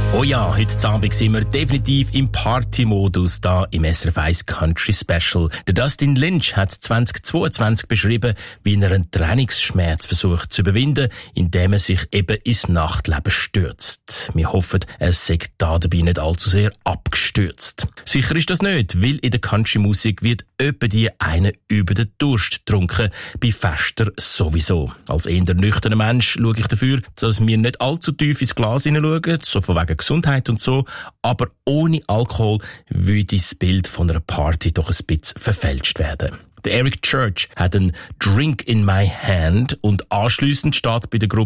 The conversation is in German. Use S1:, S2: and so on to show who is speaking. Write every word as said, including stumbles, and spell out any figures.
S1: Oh ja, heute Abend sind wir definitiv im Party-Modus da im S R F eins Country Special. Der Dustin Lynch hat zwanzig zweiundzwanzig beschrieben, wie er einen Trennungsschmerz versucht zu überwinden, indem er sich eben ins Nachtleben stürzt. Wir hoffen, er sei da dabei nicht allzu sehr abgestürzt. Sicher ist das nicht, weil in der Country-Musik wird öppe die eine über den Durst getrunken, bei Fester sowieso. Als eher nüchterner Mensch schaue ich dafür, dass wir nicht allzu tief ins Glas hineinschauen, so von wegen Gesundheit und so, aber ohne Alkohol würde das Bild von einer Party doch ein bisschen verfälscht werden. Der Eric Church hat einen Drink in my hand und anschliessend steht bei der Gruppe